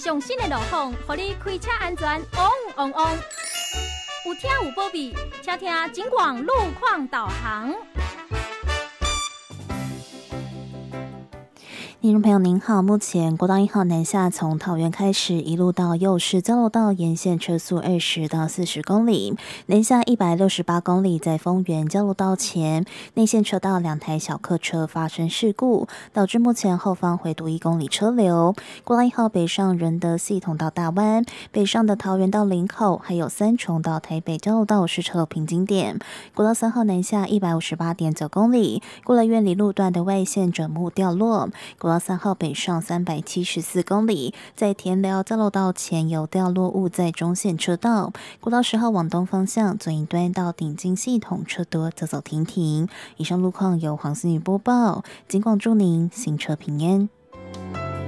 上新的路况，让你开车安全旺旺旺。有听有保庇，请听警广路况导航。 听众朋友您好，目前国道1号南下从桃园开始，一路到右市交流道沿线车速20到40公里，南下168公里，在丰原交流道前内线车道2台小客车发生事故，导致目前后方回堵1公里车流。国道1号北上仁德系统到大湾，北上的桃园到林口，还有三重到台北交流道是车流瓶颈点。国道3号南下158.9公里，过了苑里路段的外线转木掉落。国道3号北上374公里，在田寮交流道前有掉落物在中线车道。国道10号往东方向左一端到顶金系统车多走走停停。以上路况由黄思雨播报，警广祝您行车平安。